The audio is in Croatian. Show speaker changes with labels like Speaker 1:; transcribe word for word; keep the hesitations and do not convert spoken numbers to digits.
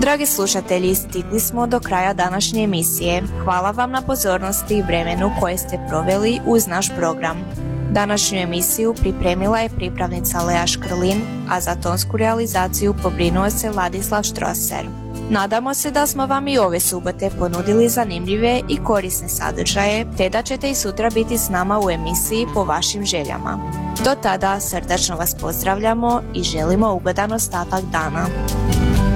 Speaker 1: Dragi slušatelji, stigli smo do kraja današnje emisije. Hvala vam na pozornosti i vremenu koje ste proveli uz naš program. Današnju emisiju pripremila je pripravnica Lea Škrlin, a za tonsku realizaciju pobrinuo se Ladislav Štroser. Nadamo se da smo vam i ove subote ponudili zanimljive i korisne sadržaje, te da ćete i sutra biti s nama u emisiji po vašim željama. Do tada srdačno vas pozdravljamo i želimo ugodan ostatak dana.